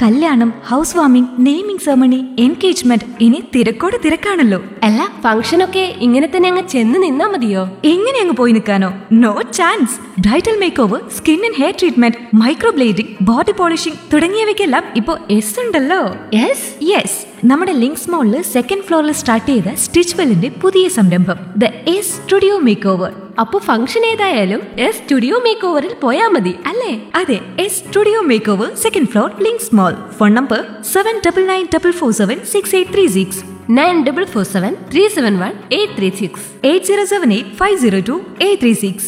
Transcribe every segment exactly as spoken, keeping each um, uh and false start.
കല്യാണം, house warming, naming ceremony, engagement, ഇനി തിരക്കോട് തിരക്കാണല്ലോ. അല്ല ഫംഗ്ഷനൊക്കെ ഇങ്ങനെ തന്നെ അങ്ങ് ചെന്ന് നിന്നാ മതിയോ? എങ്ങനെ അങ്ങ് പോയി നിൽക്കാനോ? No chance. Bridal make over, skin and hair treatment, microblading, body polishing തുടങ്ങിയവയ്ക്കെല്ലാം ഇപ്പോ എസ് ഉണ്ടല്ലോ. യെസ് യെസ്, നമ്മുടെ ലിങ്ക്സ് മോളില് സെക്കൻഡ് ഫ്ലോറിൽ സ്റ്റാർട്ട് ചെയ്ത സ്റ്റിച്ച് വെല്ലിന്റെ പുതിയ സംരംഭം the S studio make over. അപ്പൊ ഫംഗ്ഷൻ ഏതായാലും എസ് സ്റ്റുഡിയോ മേക്ക് ഓവറിൽ പോയാ മതി അല്ലേ? അതെ, S studio make over, second floor, links mall. Phone number seven double nine double four seven six eight three six, nine double four seven three seven one eight three six, eight zero seven eight five zero to eight three six.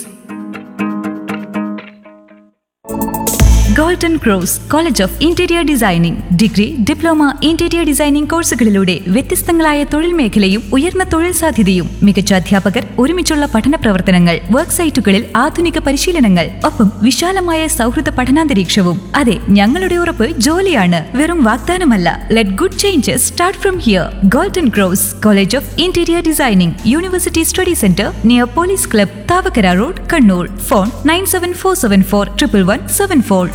Golden cross college of interior designing degree, diploma, interior designing കോഴ്സുകളിലൂടെ വ്യത്യസ്തങ്ങളായ തൊഴിൽ മേഖലയും ഉയർന്ന തൊഴിൽ സാധ്യതയും, മികച്ച അധ്യാപകർ, ഒരുമിച്ചുള്ള പഠന പ്രവർത്തനങ്ങൾ, വർക്ക് സൈറ്റുകളിൽ ആധുനിക പരിശീലനങ്ങൾ, ഒപ്പം വിശാലമായ സൗഹൃദ പഠനാന്തരീക്ഷവും. അതെ, ഞങ്ങളുടെ ഉറപ്പ് ജോലിയാണ്, വെറും വാഗ്ദാനമല്ല. Let good changes start from here. Golden cross college of interior designing, university study centre near police club, Thavakkara road, Kannur. Phone nine seven four seven four triple one seven four.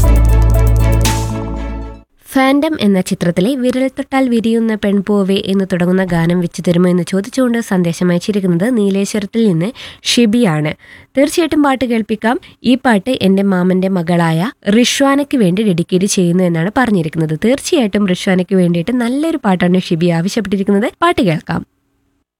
Fandom എന്ന ചിത്രത്തിലെ വിരൽ തൊട്ടാൽ വിരിയുന്ന പെൺപൂവേ എന്ന് തുടങ്ങുന്ന ഗാനം വെച്ച് തരുമോ എന്ന് ചോദിച്ചുകൊണ്ട് സന്ദേശം അയച്ചിരിക്കുന്നത് നീലേശ്വരത്തിൽ നിന്ന് ഷിബിയാണ്. തീർച്ചയായിട്ടും പാട്ട് കേൾപ്പിക്കാം. ഈ പാട്ട് എൻ്റെ മാമൻ്റെ മകളായ റിഷ്വാനയ്ക്ക് വേണ്ടി ഡെഡിക്കേറ്റ് ചെയ്യുന്നു എന്നാണ് പറഞ്ഞിരിക്കുന്നത്. തീർച്ചയായിട്ടും റിഷ്വാനയ്ക്ക് വേണ്ടിയിട്ട് നല്ലൊരു പാട്ടാണ് ഷിബി ആവശ്യപ്പെട്ടിരിക്കുന്നത്. പാട്ട് കേൾക്കാം.